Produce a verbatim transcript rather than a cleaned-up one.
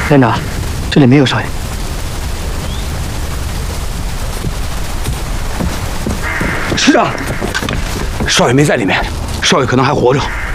连长，这里没有少爷。 师长，少爷没在里面，少爷可能还活着。